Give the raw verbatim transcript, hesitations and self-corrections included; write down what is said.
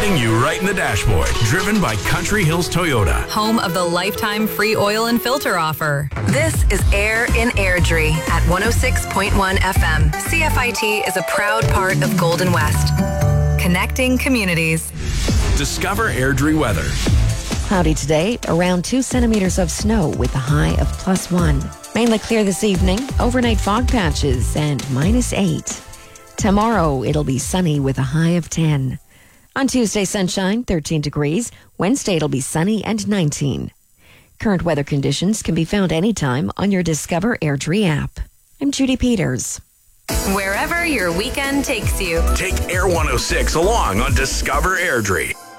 hitting you right in the dashboard. Driven by Country Hills Toyota. Home of the lifetime free oil and filter offer. This is Air in Airdrie at one oh six point one F M. C F I T is a proud part of Golden West. Connecting communities. Discover Airdrie weather. Cloudy today, around two centimeters of snow with a high of plus one. Mainly clear this evening, overnight fog patches and minus eight. Tomorrow, it'll be sunny with a high of ten. On Tuesday, sunshine, thirteen degrees. Wednesday, it'll be sunny and nineteen. Current weather conditions can be found anytime on your Discover Airdrie app. I'm Judy Peters. Wherever your weekend takes you. Take Air one oh six along on Discover Airdrie.